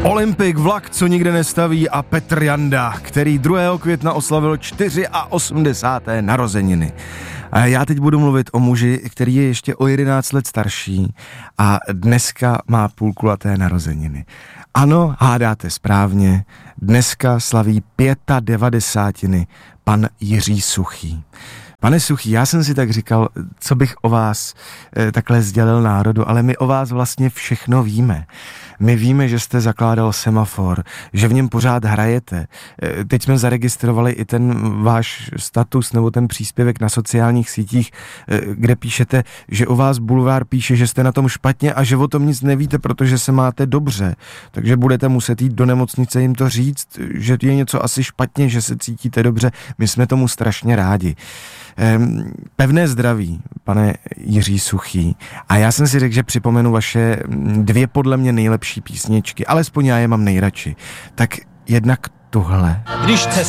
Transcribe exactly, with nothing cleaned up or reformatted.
Olympik, vlak, co nikde nestaví, a Petr Janda, který druhého května oslavil osmdesáté čtyři narozeniny. A já teď budu mluvit o muži, který je ještě o jedenáct let starší a dneska má půlkulaté narozeniny. Ano, hádáte správně, dneska slaví devadesátiny pan Jiří Suchý. Pane Suchý, já jsem si tak říkal, co bych o vás e, takhle sdělil národu, ale my o vás vlastně všechno víme. My víme, že jste zakládal Semafor, že v něm pořád hrajete. E, teď jsme zaregistrovali i ten váš status nebo ten příspěvek na sociálních sítích, e, kde píšete, že o vás Bulvár píše, že jste na tom špatně a že o tom nic nevíte, protože se máte dobře. Takže budete muset jít do nemocnice jim to říct, že je něco asi špatně, že se cítíte dobře. My jsme tomu strašně rádi. Pevné zdraví, pane Jiří Suchý. A já jsem si řekl, že připomenu vaše dvě podle mě nejlepší písničky, alespoň já je mám nejradši. Tak jednak tuhle. Když